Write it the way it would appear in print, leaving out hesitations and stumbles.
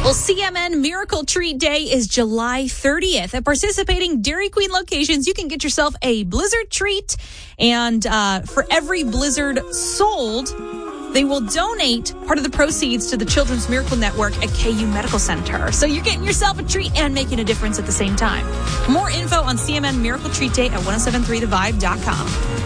Well, CMN Miracle Treat Day is July 30th. At participating Dairy Queen locations, you can get yourself a Blizzard treat. And for every Blizzard sold, they will donate part of the proceeds to the Children's Miracle Network at KU Medical Center. So you're getting yourself a treat and making a difference at the same time. More info on CMN Miracle Treat Day at 1073thevibe.com.